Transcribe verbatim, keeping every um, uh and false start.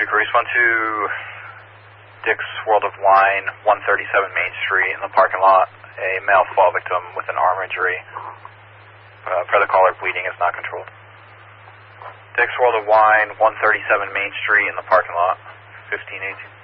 Grease one two, Dick's World of Wine, one thirty-seven Main Street in the parking lot. A male fall victim with an arm injury. Uh, per the caller, bleeding is not controlled. Dick's World of Wine, one thirty-seven Main Street in the parking lot, fifteen eighteen.